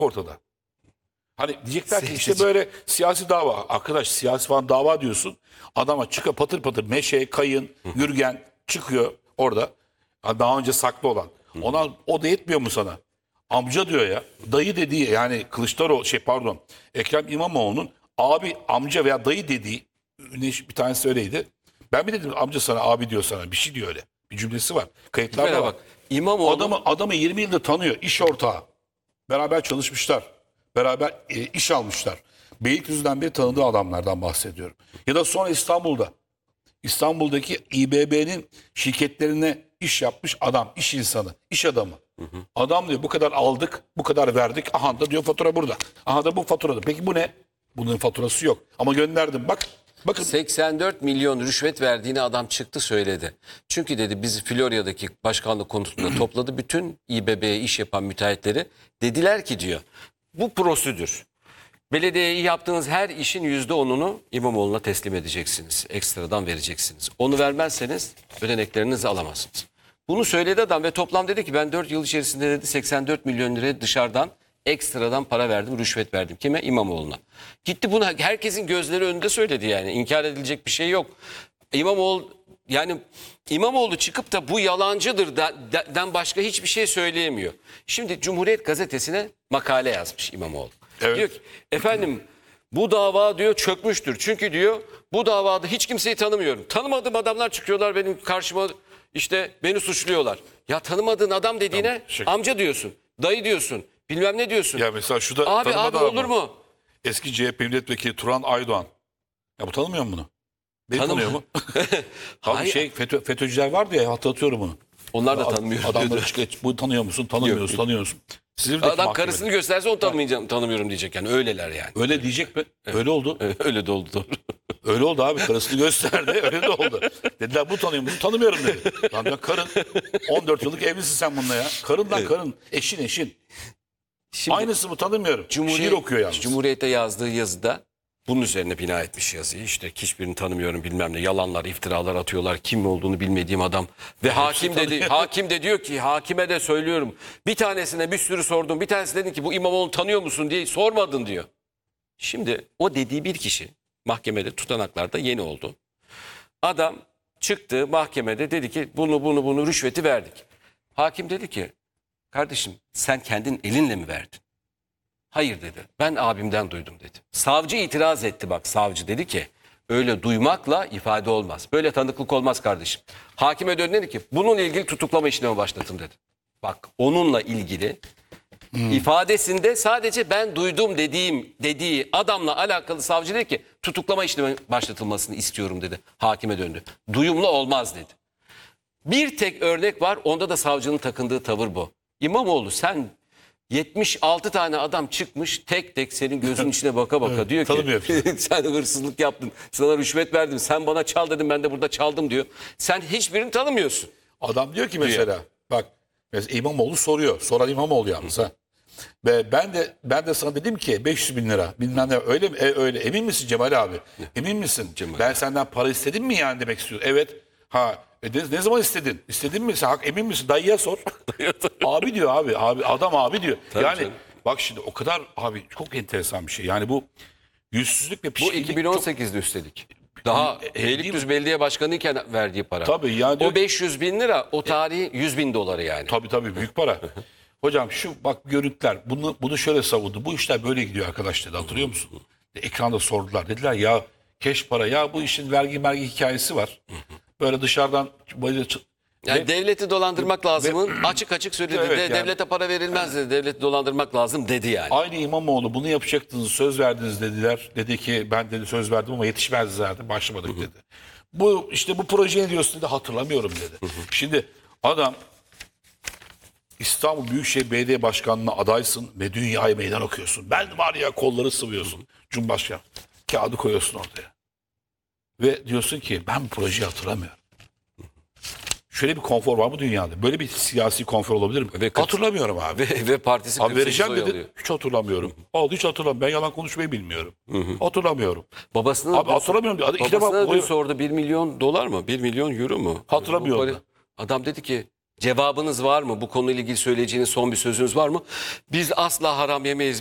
ortada. Hani diyecekler ki işte böyle siyasi dava. Arkadaş siyasi falan dava diyorsun. Adama çıkıyor patır patır meşe, kayın, yürgen çıkıyor orada. Ha, daha önce saklı olan. Ona o da yetmiyor mu sana? Amca diyor ya. Dayı dediği yani Kılıçdaroğlu Ekrem İmamoğlu'nun abi, amca veya dayı dediği bir tanesi öyleydi. Ben mi dedim amca sana, abi diyor sana. Bir şey diyor öyle. Bir cümlesi var. Kayıtlarda var. Bak, İmamoğlu Adamı 20 yıldır tanıyor. İş ortağı. Beraber çalışmışlar. Beraber iş almışlar. Beylikdüzü'nden beri tanıdığı adamlardan bahsediyorum. Ya da sonra İstanbul'daki İBB'nin şirketlerine iş yapmış adam, iş insanı, iş adamı. Adam diyor bu kadar aldık, bu kadar verdik. Aha da diyor fatura burada. Aha da bu faturada. Peki bu ne? Bunun faturası yok. Ama gönderdim bak. Bakın 84 milyon rüşvet verdiğini adam çıktı söyledi. Çünkü dedi bizi Florya'daki başkanlık konutunda topladı. Bütün İBB'ye iş yapan müteahhitleri dediler ki diyor bu prosedür. Belediyeye yaptığınız her işin %10'unu İmamoğlu'na teslim edeceksiniz. Ekstradan vereceksiniz. Onu vermezseniz ödeneklerinizi alamazsınız. Bunu söyledi adam ve toplam dedi ki ben 4 yıl içerisinde dedi 84 milyon liraya dışarıdan ekstradan para verdim, rüşvet verdim. Kime? İmamoğlu'na. Gitti bunu herkesin gözleri önünde söyledi yani. İnkar edilecek bir şey yok. İmamoğlu çıkıp da bu yalancıdır den başka hiçbir şey söyleyemiyor. Şimdi Cumhuriyet Gazetesi'ne makale yazmış İmamoğlu. Evet. Diyor ki efendim bu dava diyor çökmüştür. Çünkü diyor bu davada hiç kimseyi tanımıyorum. Tanımadığım adamlar çıkıyorlar benim karşıma işte beni suçluyorlar. Ya tanımadığın adam dediğine amca diyorsun, dayı diyorsun, bilmem ne diyorsun. ya mesela şu da Abi tanımadı olur mu? Eski CHP milletvekili Turan Aydoğan. Ya bu tanımıyor mu bunu? Beni tanıyor mu? Hayır. Abi FETÖ'cüler vardı ya, hatırlatıyorum bunu. Onlar da tanımıyor. Adamları çıkıyor. Bu tanıyor musun? Tanımıyorsun, tanıyorsun. Adam karısını gösterse onu tanımıyorum diyecek yani. Öyleler yani. Öyle diyecek mi? Öyle oldu. Öyle de oldu doğru. Öyle oldu abi. Karısını gösterdi. Öyle de oldu. Dediler bu tanıyor musun? Tanımıyorum dedi. Lan ya karın. 14 yıllık evlisin sen bununla ya. Karından karın. Eşin. Şimdi Aynısı mı tanımıyorum. Şiir okuyor yalnız. Cumhuriyet'e yazdığı yazıda bunun üzerine bina etmiş yazıyı. İşte hiçbirini tanımıyorum bilmem ne. Yalanlar, iftiralar atıyorlar. Kim olduğunu bilmediğim adam. Ve hakim de diyor ki hakime de söylüyorum. Bir tanesine bir sürü sordum. Bir tanesi dedi ki bu İmamoğlu tanıyor musun diye sormadın diyor. Şimdi o dediği bir kişi mahkemede tutanaklarda yeni oldu. Adam çıktı mahkemede dedi ki bunu rüşveti verdik. Hakim dedi ki kardeşim sen kendin elinle mi verdin? Hayır dedi. Ben abimden duydum dedi. Savcı itiraz etti bak. Savcı dedi ki öyle duymakla ifade olmaz. Böyle tanıklık olmaz kardeşim. Hakime döndü dedi ki bununla ilgili tutuklama işlemi başlatın dedi. Bak onunla ilgili ifadesinde sadece ben duydum dediği adamla alakalı savcı dedi ki tutuklama işlemi başlatılmasını istiyorum dedi. Hakime döndü. Duyumlu olmaz dedi. Bir tek örnek var. Onda da savcının takındığı tavır bu. İmamoğlu sen 76 tane adam çıkmış tek tek senin gözünün içine baka baka diyor ki sen hırsızlık yaptın, sana rüşvet verdim, sen bana çal dedim ben de burada çaldım diyor. Sen hiçbirini tanımıyorsun. Adam diyor ki mesela bak mesela İmamoğlu soruyor. Soran İmamoğlu yalnız ha. Ve ben de sana dedim ki 500 bin lira bilmem ne öyle mi? Öyle emin misin Cemal abi? Emin misin? Cemal. Ben senden para istedim mi yani demek istiyorum. Evet. Ne zaman istedin? İstedin mi? Sen emin misin? Dayıya sor. Abi diyor abi adam abi diyor. Tabii yani canım. bak şimdi o kadar abi çok enteresan bir şey. Yani bu yüzsüzlük ve Bu pişkinlik 2018'de üstelik. Daha Beylikdüzü Belediye Başkanı iken verdiği para. Tabii yani o 500 bin lira o tarihi 100 bin doları yani. Tabii büyük para. Hocam şu bak görüntüler bunu şöyle savundu. Bu işler böyle gidiyor arkadaş dedi, hatırlıyor musun? Ekranda sordular. Dediler ya keş para ya bu işin vergi hikayesi var. Böyle dışarıdan böyle Yani devleti dolandırmak lazımın açık açık söyledi. Evet, yani. Devlete para verilmez dedi. Devleti dolandırmak lazım dedi yani. Aynı İmamoğlu bunu yapacaktınız, söz verdiniz dediler. Dedi ki ben dedi söz verdim ama yetişmez zaten başlamadık dedi. Bu işte bu projeye diyorsun dedi, hatırlamıyorum dedi. Şimdi adam İstanbul Büyükşehir Belediye Başkanlığı'na adaysın ve dünyaya meydan okuyorsun. Ben var ya kolları sıvıyorsun. Cumhurbaşkanı kağıdı koyuyorsun ortaya. Ve diyorsun ki ben bu projeyi hatırlamıyorum. Şöyle bir konfor var bu dünyada. Böyle bir siyasi konfor olabilir mi? Hatırlamıyorum abi. Ve partisi Abi vereceğim oy dedi. alıyor. Hiç hatırlamıyorum. Aldı hiç hatırlamıyorum. Ben yalan konuşmayı bilmiyorum. Hatırlamıyorum. Babasına Abi hatırlamıyorum diyor. İki defa babasına dün sordu 1 milyon dolar mı? 1 milyon euro mu? Hatırlamıyorum Bu da. Adam dedi ki cevabınız var mı? Bu konuyla ilgili söyleyeceğiniz son bir sözünüz var mı? Biz asla haram yemeyiz.